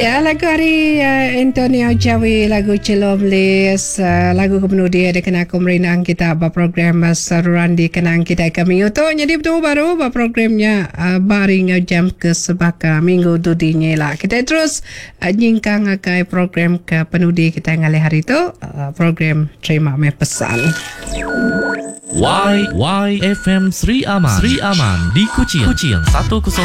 Ya, lagu hari Antonio Jawi, lagu Cilomlis, lagu kemudian dia kena aku merinang kita program saluran di kenang kita kami itu jadi betul baru programnya baring jam ke sebaka minggu dudinya lah. Kita terus nyingkang akai program ke penudi kita ngalih hari itu program terima me pesan. YFM Sri Aman di Kuching 101